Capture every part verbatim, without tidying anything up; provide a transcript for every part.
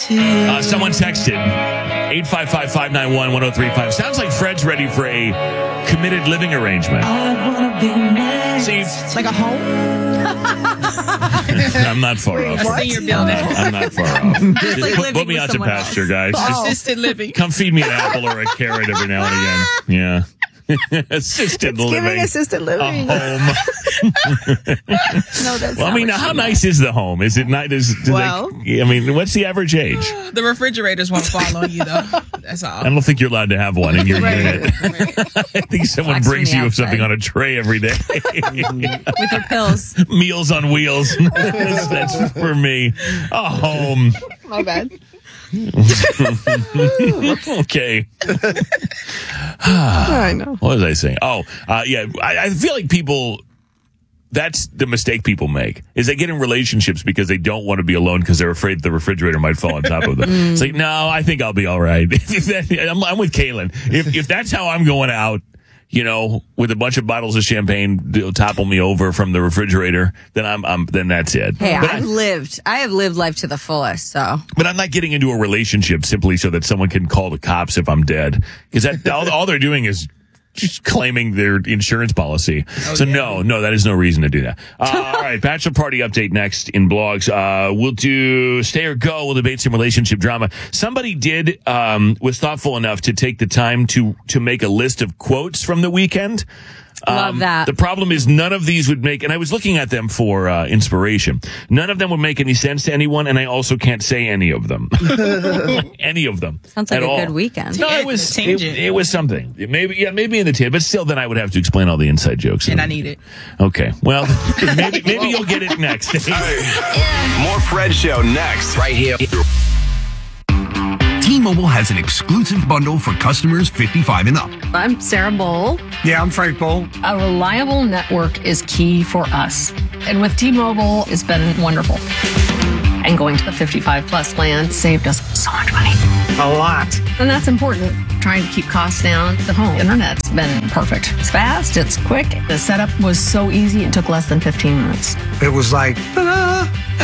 Uh, someone texted eight five five, five nine one, one oh three five. Sounds like Fred's ready for a committed living arrangement. See, like a home? I'm not far off. A senior building. I'm not far off. Just like put, put me out to pasture, guys. Just assisted living. come feed me an apple or a carrot every now and again. Yeah. assisted it's living. Giving assisted living. A home. No, that's well, not I mean, what how you nice is the home? Is it not? Is, do Well- they, I mean, what's the average age? The refrigerators won't fall on you, though. That's all. I don't think you're allowed to have one in your Right. unit. I think someone Flex brings from the you something outside. on a tray every day. With your pills. Meals on wheels. that's, that's for me. A home. My bad. Okay. I know. What was I saying? Oh, uh, yeah. I, I feel like people, that's the mistake people make, is they get in relationships because they don't want to be alone because they're afraid the refrigerator might fall on top of them. It's like, no, I think I'll be all right. If that, I'm, I'm with Kaylin. If, if that's how I'm going out, you know, with a bunch of bottles of champagne, they'll topple me over from the refrigerator, then I'm, I'm then that's it. Hey, but I've I, lived. I have lived life to the fullest, so. But I'm not getting into a relationship simply so that someone can call the cops if I'm dead. Because that all, all they're doing is just claiming their insurance policy. Oh, so yeah. no, no, that is no reason to do that. Uh, all right, bachelor party update next in blogs. Uh, we'll do stay or go. We'll debate some relationship drama. Somebody did um, was thoughtful enough to take the time to to make a list of quotes from the weekend. Love that. The problem is none of these would make, and I was looking at them for uh, inspiration. None of them would make any sense to anyone, and I also can't say any of them. Any of them. Sounds like at a all. good weekend. No, it was it, Tangent. it was something. It maybe yeah, maybe in the tip, but still, then I would have to explain all the inside jokes. And I need it. Okay, well, maybe maybe you'll get it next. More Fred Show next. Right here. T-Mobile has an exclusive bundle for customers fifty-five and up. I'm Sarah Bowl. Yeah, I'm Frank Bowl. A reliable network is key for us. And with T-Mobile, it's been wonderful. And going to the fifty-five plus plan saved us so much money. A lot. And that's important. Trying to keep costs down. The home internet's been perfect. It's fast, it's quick. The setup was so easy, it took less than fifteen minutes. It was like, ta-da!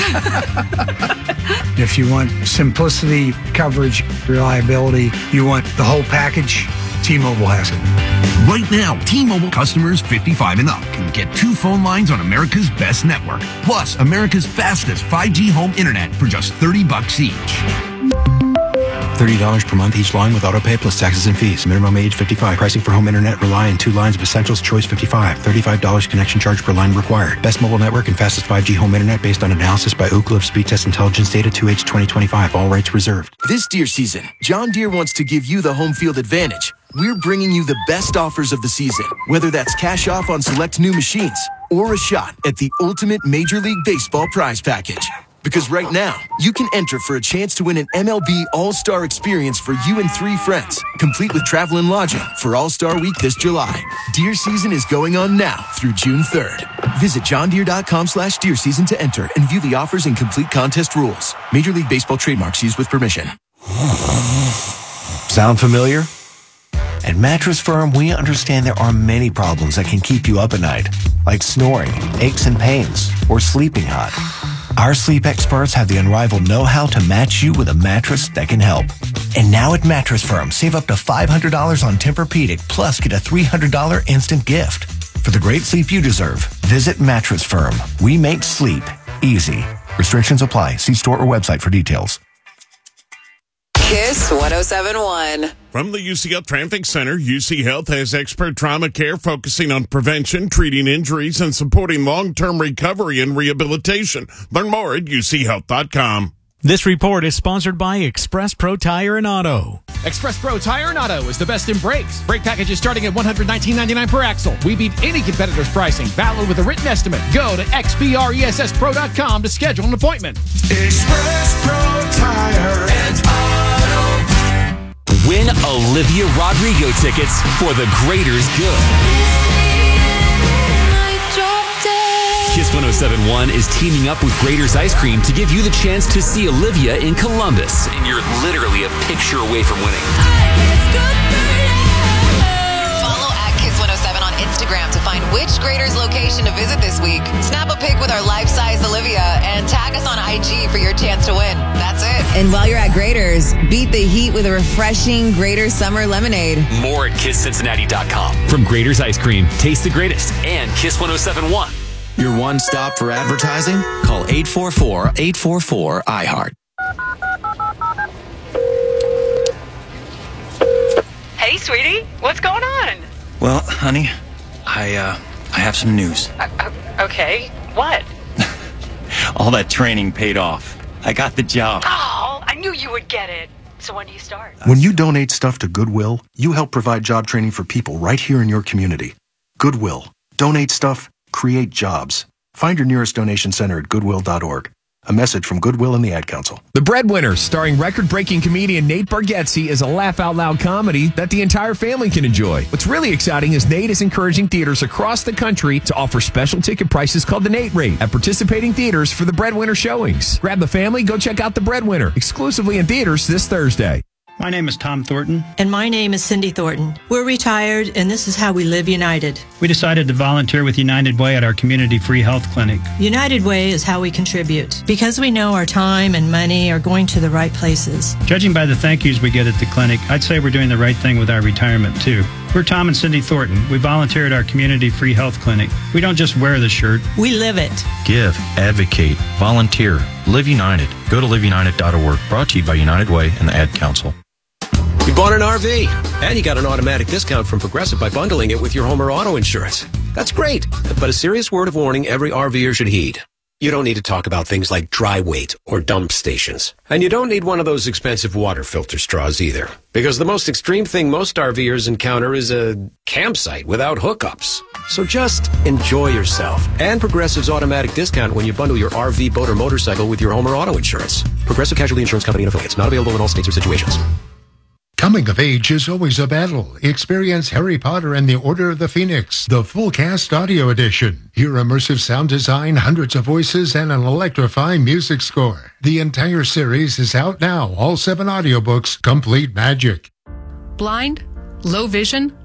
If you want simplicity, coverage, reliability, you want the whole package, T-Mobile has it. Right now, T-Mobile customers fifty-five and up can get two phone lines on America's best network, plus America's fastest five G home internet for just thirty bucks each. thirty dollars per month each line with autopay plus taxes and fees. Minimum age fifty-five. Pricing for home internet rely on two lines of Essentials Choice fifty-five. thirty-five dollars connection charge per line required. Best mobile network and fastest five G home internet based on analysis by Ookla of Speed Test Intelligence Data two H twenty twenty-five. All rights reserved. This deer season, John Deere wants to give you the home field advantage. We're bringing you the best offers of the season, whether that's cash off on select new machines or a shot at the ultimate Major League Baseball prize package. Because right now, you can enter for a chance to win an M L B All-Star experience for you and three friends, complete with travel and lodging for All-Star Week this July. Deer season is going on now through June third. Visit johndeere.com slash deer season to enter and view the offers and complete contest rules. Major League Baseball trademarks used with permission. Sound familiar? At Mattress Firm, we understand there are many problems that can keep you up at night, like snoring, aches and pains, or sleeping hot. Our sleep experts have the unrivaled know-how to match you with a mattress that can help. And now at Mattress Firm, save up to five hundred dollars on Tempur-Pedic, plus get a three hundred dollars instant gift. For the great sleep you deserve, visit Mattress Firm. We make sleep easy. Restrictions apply. See store or website for details. Kiss one oh seven point one. From the U C Health Traffic Center, U C Health has expert trauma care focusing on prevention, treating injuries, and supporting long-term recovery and rehabilitation. Learn more at U C health dot com. This report is sponsored by Express Pro Tire and Auto. Express Pro Tire and Auto is the best in brakes. Brake packages starting at one hundred nineteen ninety-nine per axle. We beat any competitor's pricing. Valid with a written estimate. Go to x p r e s s pro dot com to schedule an appointment. Express Pro Tire and Auto. Win Olivia Rodrigo tickets for the Greater's Good. Kiss one oh seven point one is teaming up with Grater's Ice Cream to give you the chance to see Olivia in Columbus. And you're literally a picture away from winning. Follow at Kiss one oh seven on Instagram Instagram to find which Grader's location to visit this week. Snap a pic with our life-size Olivia and tag us on I G for your chance to win. That's it. And while you're at Grader's, beat the heat with a refreshing Grader's Summer Lemonade. More at kiss cincinnati dot com. From Grader's Ice Cream, taste the greatest, and Kiss one oh seven point one. Your one stop for advertising? Call eight four four, eight four four, I heart. Hey, sweetie, what's going on? Well, honey, I, uh, I have some news. Uh, uh, okay, what? All that training paid off. I got the job. Oh, I knew you would get it. So when do you start? When you donate stuff to Goodwill, you help provide job training for people right here in your community. Goodwill. Donate stuff, create jobs. Find your nearest donation center at goodwill dot org. A message from Goodwill and the Ad Council. The Breadwinners, starring record-breaking comedian Nate Bargatze, is a laugh-out-loud comedy that the entire family can enjoy. What's really exciting is Nate is encouraging theaters across the country to offer special ticket prices called the Nate Rate at participating theaters for the Breadwinner showings. Grab the family, go check out The Breadwinner, exclusively in theaters this Thursday. My name is Tom Thornton. And my name is Cindy Thornton. We're retired, and this is how we live united. We decided to volunteer with United Way at our community free health clinic. United Way is how we contribute, because we know our time and money are going to the right places. Judging by the thank yous we get at the clinic, I'd say we're doing the right thing with our retirement, too. We're Tom and Cindy Thornton. We volunteer at our community free health clinic. We don't just wear the shirt. We live it. Give, advocate, volunteer, live united. Go to live united dot org. Brought to you by United Way and the Ad Council. You bought an R V, and you got an automatic discount from Progressive by bundling it with your home or auto insurance. That's great, but a serious word of warning every RVer should heed. You don't need to talk about things like dry weight or dump stations. And you don't need one of those expensive water filter straws either. Because the most extreme thing most RVers encounter is a campsite without hookups. So just enjoy yourself. And Progressive's automatic discount when you bundle your R V, boat, or motorcycle with your home or auto insurance. Progressive Casualty Insurance Company and Affiliates. Not available in all states or situations. Coming of age is always a battle. Experience Harry Potter and the Order of the Phoenix, the full cast audio edition. Hear immersive sound design, hundreds of voices, and an electrifying music score. The entire series is out now. All seven audiobooks, complete magic. Blind? Low vision?